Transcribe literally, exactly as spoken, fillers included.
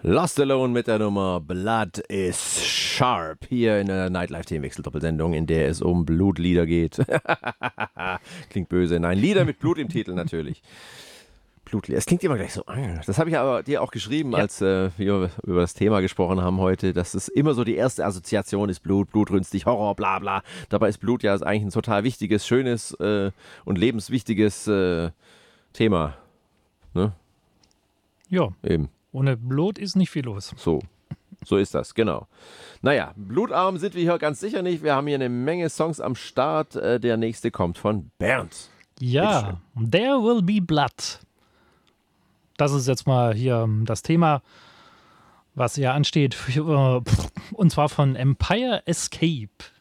Lost Alone mit der Nummer Blood is Sharp hier in der Nightlife-Themenwechsel-Doppelsendung, in der es um Blutlieder geht. Klingt böse. Nein, Lieder mit Blut im Titel natürlich. Blutlieder. Es klingt immer gleich so. Das habe ich aber dir auch geschrieben, ja. als äh, wir über das Thema gesprochen haben heute, dass es immer so die erste Assoziation ist: Blut, blutrünstig, Horror, bla bla. Dabei ist Blut ja eigentlich ein total wichtiges, schönes äh, und lebenswichtiges äh, Thema. Ne? Ja. Eben. Ohne Blut ist nicht viel los. So, so ist das, genau. Naja, blutarm sind wir hier ganz sicher nicht. Wir haben hier eine Menge Songs am Start. Äh, der nächste kommt von Bernd. Ja, There Will Be Blood. Das ist jetzt mal hier das Thema, was ja ansteht. Und zwar von Empire Escape.